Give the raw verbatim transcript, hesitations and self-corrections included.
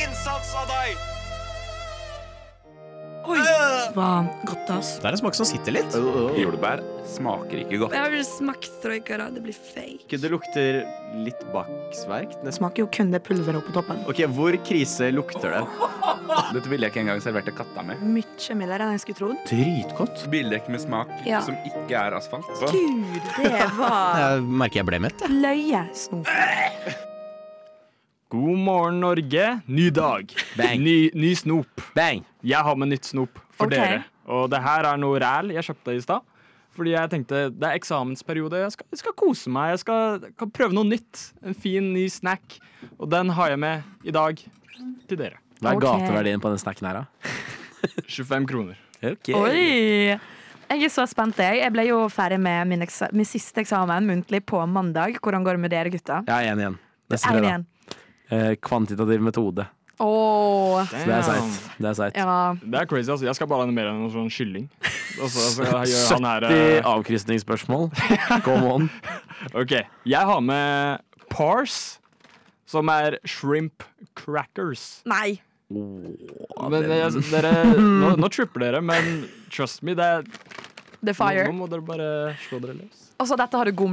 innsats av deg! Oi, var godt ass. Det er en smak som sitter litt. Jordbær smaker ikke godt. Jeg har ikke smakt strøykere, det blir fake. Det lukter litt baksverk. Det smaker jo kun det pulveret oppe på toppen. Ok, hvor krise lukter det? Dette ville jeg ikke engang servert til katta mi. Mye mildere enn jeg skulle trodd. Dritgodt. Bildekk med smak Ja. som ikke er asfalt. Gud, det var Jeg merker jeg ble mett, jeg. løyesnop. God morgen, Norge. Ny dag. Bang. Ny, ny snop. Bang. Jeg har med nytt snop for Ok. dere. Og det her er noe ræl jeg kjøpte i stad. Fordi jeg tenkte det er eksamensperiode. Jeg skal, jeg skal kose meg. Jeg skal, kan prøve noe nytt. En fin, ny snack. Og den har jeg med i dag til dere. Hva er Ok. gateverdien på den snacken her, da? tjuefem kroner. Okay. Oi! Jeg er så spent. Jeg Jeg ble jo ferdig med min, eksa min siste eksamen muntlig på mandag. Hvordan går det med dere, gutta? Jeg er en igjen. Neste Er det fredag. igjen? Eh, kvantitativ metode. Åh, Så det er seigt. Det er seigt. ja. Det er crazy, altså. Jeg skal bare animere en sånn kylling. Og så skal jeg gjøre han her sytti eh, avkrysningsspørsmål. Come on. OK. Jeg har med Pars, som er shrimp crackers. Nei. Men jeg, dere, nå, nå tripper dere, men trust me, det er, The nå, Fire. nå må dere bare slå dere løs. Og så dette har du god